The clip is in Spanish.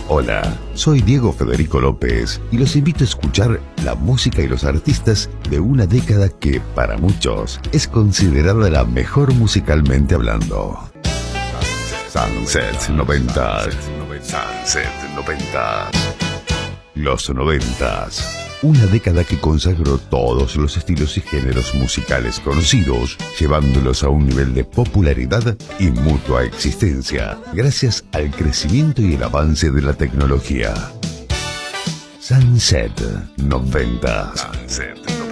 Hola, soy Diego Federico López y los invito a escuchar la música y los artistas de una década que, para muchos, es considerada la mejor musicalmente hablando. Sunset 90. Sunset 90. Los 90. Una década que consagró todos los estilos y géneros musicales conocidos, llevándolos a un nivel de popularidad y mutua existencia, gracias al crecimiento y el avance de la tecnología. Sunset 90. Sunset 90.